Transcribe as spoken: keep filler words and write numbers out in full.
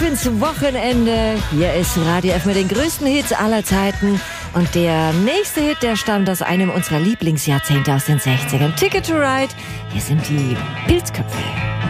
ins Wochenende. Hier ist Radio F mit den größten Hits aller Zeiten. Und der nächste Hit, der stammt aus einem unserer Lieblingsjahrzehnte aus den sechzigern. Ticket to Ride. Hier sind die Pilzköpfe.